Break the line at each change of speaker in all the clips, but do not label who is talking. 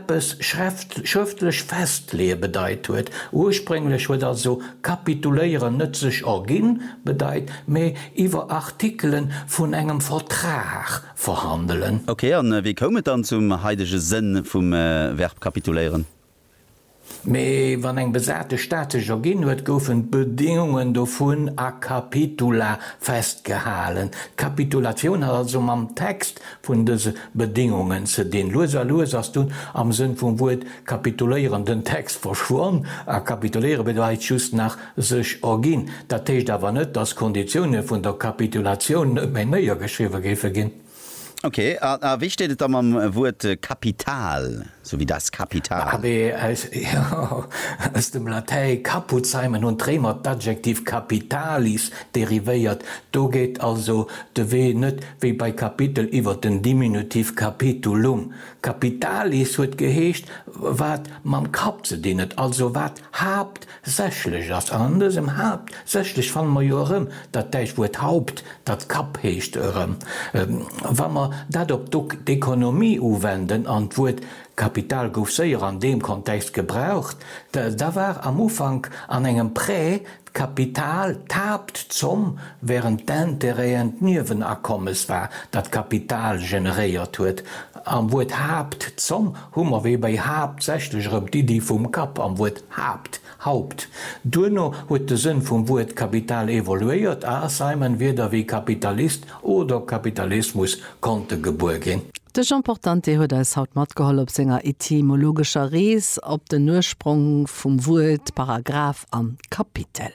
etwas schriftlich festlegen bedeutet wird. Ursprünglich wird also kapitulieren nützlich Orgin bedeutet, mehr über Artikeln von einem Vertrag verhandeln.
Okay, und wie kommt dann zum heidischen Sinn vom Verb kapitulieren?
Me wann eng besate staatlicher gin huet goufen Bedingungen davon a Kapitula festgehalen. Kapitulation hat also am Text vun dese Bedingungen ze den Loser hast du am Sinn vum Wort kapitulieren den Text verschworen a kapituliere bedeit just nach sech orgin. Dat techt awer net, dass Konditionen vun der Kapitulation méi neier geschriwe gefe gin.
Okay, wie steht es dann am Wort Kapital, so wie das Kapital?
Aber aus dem Latein caput sein und Trämer Adjektiv Capitalis deriviert. Da geht also der Weg nicht wie bei Kapitel über den Diminutiv Capitulum. Capitalis wird gehecht, was man Kap zu dienen, also was habt sächlich, das anders im Haupt sächlich von Majorem, das Wort Haupt, das Kap hecht wenn man dat op d'Ökonomie uwenden an wurt Kapital gouf séier an dem Kontext gebraucht, da war am Ufang an engem Prä Kapital tabt zum, während d'Intereent Niewen akommes war, dat Kapital generéiert huet. Am Wort habt zum, hummer wie bei habt sechlechrem die vum Kap am Wort habt. Haupt. Duno huet de Sinn vum Wort Kapital evoluiert, seimen weder wie Kapitalist oder Kapitalismus konnte geboren gehen.
De Jean Portante huet als haut mat geholl op senger etymologischer Rees op den Ursprung vum Wort Paragraph am Kapitel.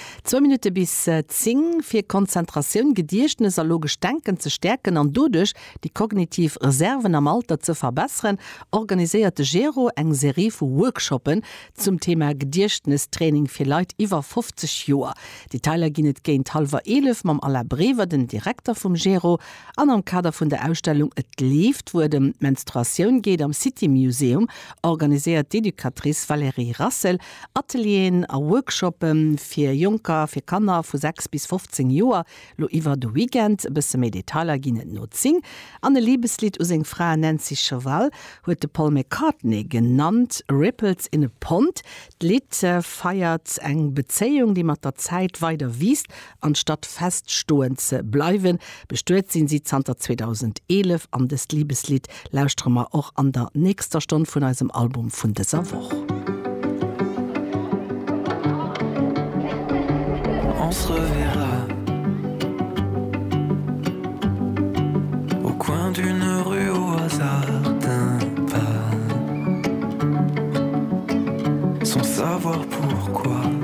2 Minuten bis 10 fir Konzentrationun gediechtnes a logisch Denken ze stärken an dodech die kognitiv Reserven am Alter ze verbessern, organisierte Gero eng Serie vu Workshoppen zum Thema Gediechtnistraining fir Leiit iwwer 50 Joer. Die Teiler ginnet géint halber 11 mam aller Brewer den Direktor vum Gero an am Kader vun der Ausstellung Et lieft, wo dem Menstruation geht am City Museum, organisiert d'Edukatrice Valerie Rassel Atelien a Workshoppen fir Junker fir Kanner vu 6 bis 15 Joer lo iwwer de Weekend bis se Meditaler ginnet Nutzing. An de Liebeslied us eng Frau Nancy Cheval huet de Paul McCartney genannt Ripples in a Pond. D'Lied feiert eng Bezeung, die mat der Zeit weiter wiest, anstatt feststoen ze bleiwen. Bestuert sinn sie 2011 an des Liebeslied Lausstrommer auch an der nächster Stunde vun eisem Album vun dieser Woche.
On se reverra au coin d'une rue au hasard d'un pas, sans savoir pourquoi.